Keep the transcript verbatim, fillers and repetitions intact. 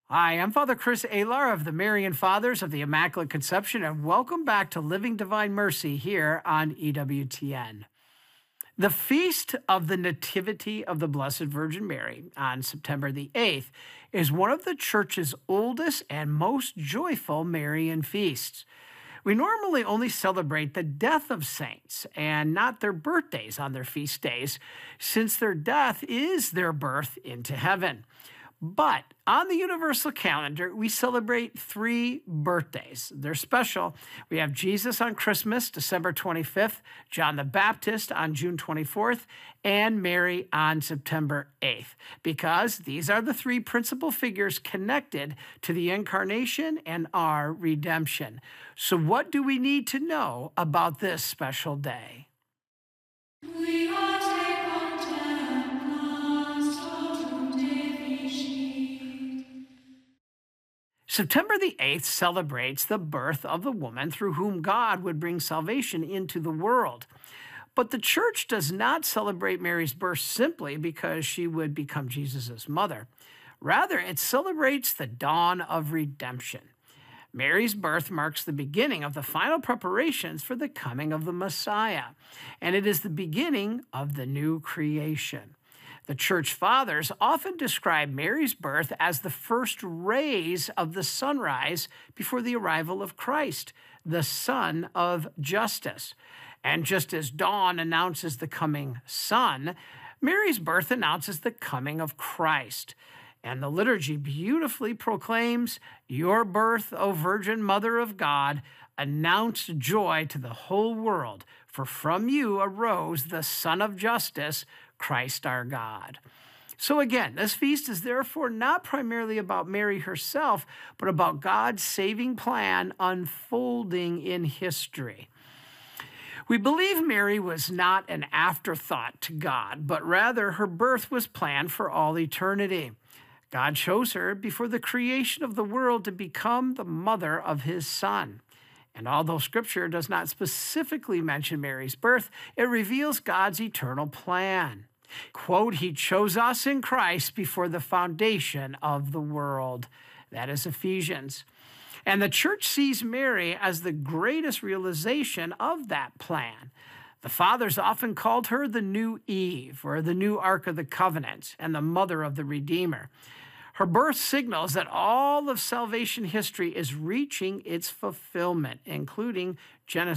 Hi, I'm Father Chris Alar of the Marian Fathers of the Immaculate Conception, and welcome back to Living Divine Mercy here on E W T N. The Feast of the Nativity of the Blessed Virgin Mary on September the eighth is one of the Church's oldest and most joyful Marian feasts. We normally only celebrate the death of saints and not their birthdays on their feast days, since their death is their birth into heaven. But on the universal calendar, we celebrate three birthdays. They're special. We have Jesus on Christmas, December twenty-fifth, John the Baptist on June twenty-fourth, and Mary on September eighth, because these are the three principal figures connected to the Incarnation and our redemption. So what do we need to know about this special day? We are te contemplas totum deficit. September the eighth celebrates the birth of the woman through whom God would bring salvation into the world. But the Church does not celebrate Mary's birth simply because she would become Jesus' mother. Rather, it celebrates the dawn of redemption. Mary's birth marks the beginning of the final preparations for the coming of the Messiah, and it is the beginning of the new creation. The Church Fathers often describe Mary's birth as the first rays of the sunrise before the arrival of Christ, the Sun of Justice. And just as dawn announces the coming sun, Mary's birth announces the coming of Christ. And the liturgy beautifully proclaims, "Your birth, O Virgin Mother of God, announced joy to the whole world, for from you arose the Son of Justice, Christ our God." So again, this feast is therefore not primarily about Mary herself, but about God's saving plan unfolding in history. We believe Mary was not an afterthought to God, but rather her birth was planned for all eternity. God chose her before the creation of the world to become the mother of his Son. And although Scripture does not specifically mention Mary's birth, it reveals God's eternal plan. Quote, "He chose us in Christ before the foundation of the world." That is Ephesians. And the Church sees Mary as the greatest realization of that plan. The Fathers often called her the new Eve, or the new Ark of the Covenant, and the mother of the Redeemer. Her birth signals that all of salvation history is reaching its fulfillment, including Genesis